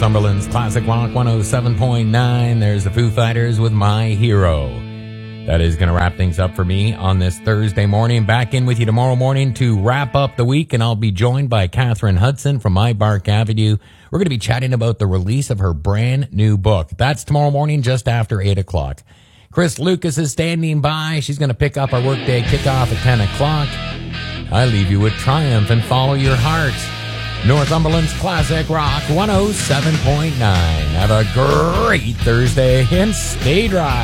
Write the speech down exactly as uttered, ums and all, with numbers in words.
Northumberland's Classic Rock one oh seven point nine. There's the Foo Fighters with My Hero. That is going to wrap things up for me on this Thursday morning. Back in with you tomorrow morning to wrap up the week, and I'll be joined by Catherine Hudson from My Bark Avenue. We're going to be chatting about the release of her brand new book. That's tomorrow morning just after eight o'clock. Chris Lucas is standing by. She's going to pick up our workday kickoff at ten o'clock. I leave you with Triumph and Follow Your Heart. Northumberland's Classic Rock one oh seven point nine. Have a great Thursday and stay dry.